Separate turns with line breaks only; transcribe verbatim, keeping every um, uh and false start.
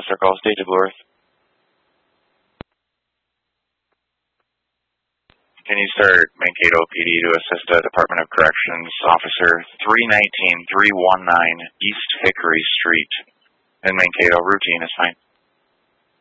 Officer calls State of Blue Earth. Can you start Mankato P D to assist the Department of Corrections Officer three nineteen three nineteen East Hickory Street in Mankato? Routine is fine.